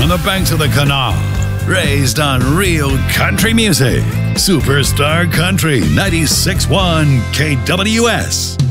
on the banks of the canal. Raised on real country music. Superstar Country 96.1 KWS.